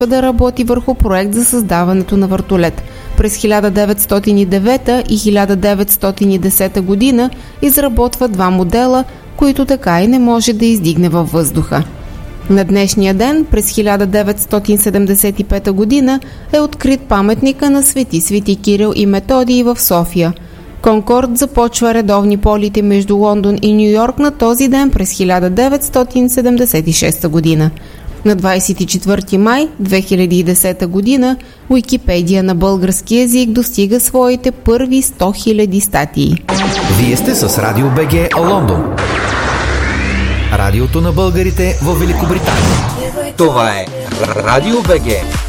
да работи върху проект за създаването на вертолет. През 1909 и 1910 година изработва два модела, които така и не може да издигне във въздуха. На днешния ден, през 1975 година, е открит паметника на свети Кирил и Методий в София. Конкорд започва редовни полети между Лондон и Ню Йорк на този ден през 1976 година. На 24 май 2010 година Уикипедия на български език достига своите първи 100 000 статии. Вие сте с Радио БГ Лондон. Радиото на българите в Великобритания. Това е Радио БГ